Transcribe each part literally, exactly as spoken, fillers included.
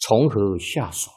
从何下手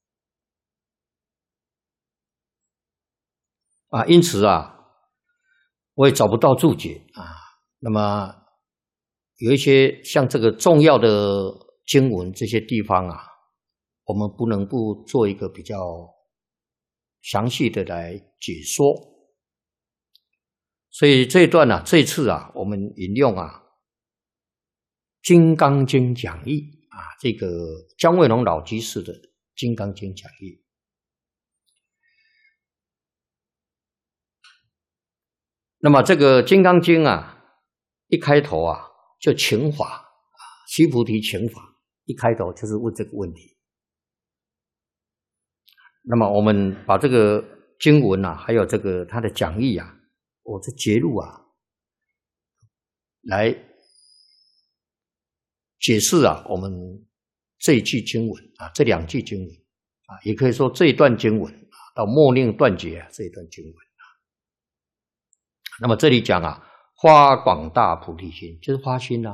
啊？因此啊，我也找不到注解啊。那么有一些像这个重要的经文这些地方啊，我们不能不做一个比较详细的来解说。所以这一段呢、啊，这一次啊，我们引用啊《金刚经》讲义啊，这个姜惠龙老居士的《金刚经》讲义。那么这个《金刚经》啊，一开头啊就请法啊，须菩提请法，一开头就是问这个问题。那么我们把这个经文啊，还有这个它的讲义啊，我这节录啊，来解释啊，我们这一句经文啊，这两句经文啊，也可以说这一段经文啊，到末令断结啊这一段经文啊。那么这里讲啊，发广大菩提心，就是发心啊。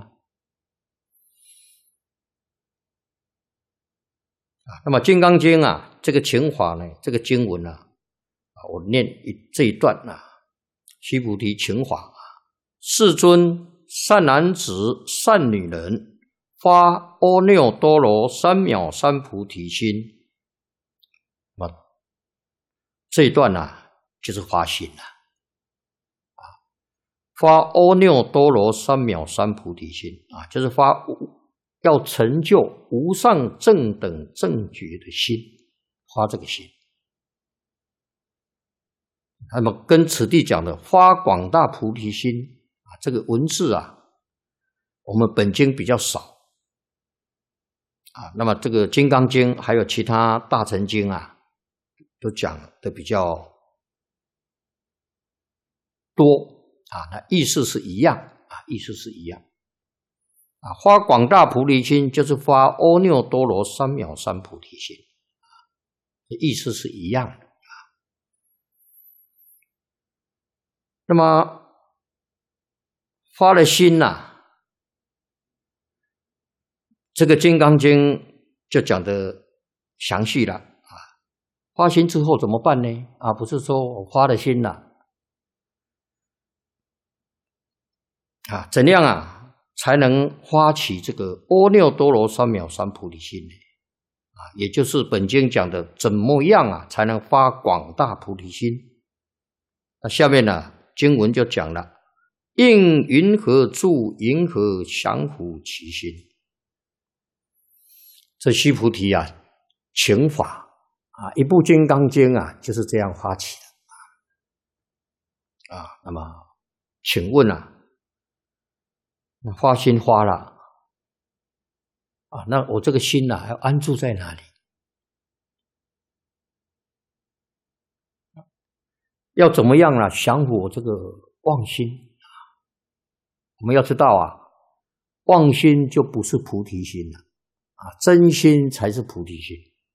啊，那么《金刚经》啊，这个请法呢，这个经文啊，啊，我念一这一段啊，须菩提请法啊，世尊，善男子、善女人，发阿耨多罗三藐三菩提心。那么这一段啊，就是发心了啊，发阿耨多罗三藐三菩提心啊，就是发要成就无上正等正觉的心，发这个心。那么跟此地讲的发广大菩提心啊，这个文字啊，我们本经比较少啊。那么这个《金刚经》还有其他大乘经啊，都讲的比较多啊，那意思是一样啊，意思是一样。啊，发广大菩提心就是发阿耨多罗三藐三菩提心，啊，意思是一样的啊。那么发了心呐、啊，这个《金刚经》就讲得详细了啊。发心之后怎么办呢？啊，不是说我发了心了啊，怎样啊？才能发起这个阿耨多罗三藐三菩提心呢？啊，也就是本经讲的怎么样啊才能发广大菩提心？那下面呢经文就讲了，应云何住，云何降伏其心。这须菩提啊，请法啊，一部金刚经啊就是这样发起的啊。那么请问啊，那发心发了啊，那我这个心呐、啊，要安住在哪里？要怎么样啊降伏我这个妄心？我们要知道啊，妄心就不是菩提心了啊，真心才是菩提心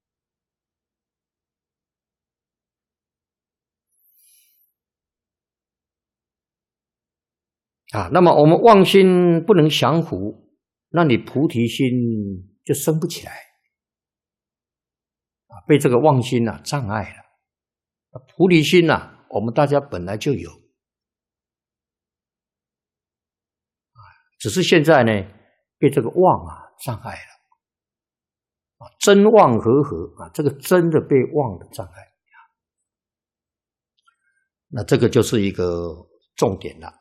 啊。那么我们妄心不能降伏，那你菩提心就生不起来啊，被这个妄心啊障碍了。菩提心啊，我们大家本来就有啊，只是现在呢被这个妄啊障碍了啊，真妄合合啊，这个真的被妄的障碍，那这个就是一个重点了。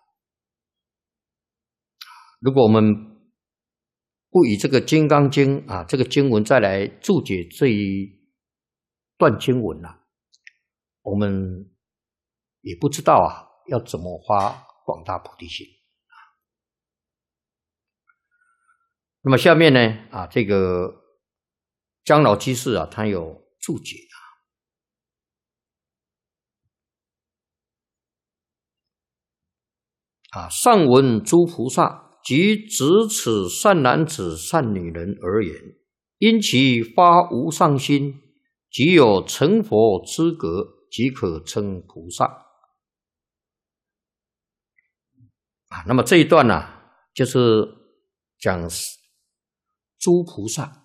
如果我们不以这个《金刚经》啊这个经文再来注解这一段经文啊，我们也不知道啊要怎么发广大菩提心。那么下面呢啊，这个姜老居士啊，他有注解啊，啊上闻诸菩萨即指此善男子善女人而言，因其发无上心，即有成佛资格，即可称菩萨啊。那么这一段呢、啊，就是讲诸菩萨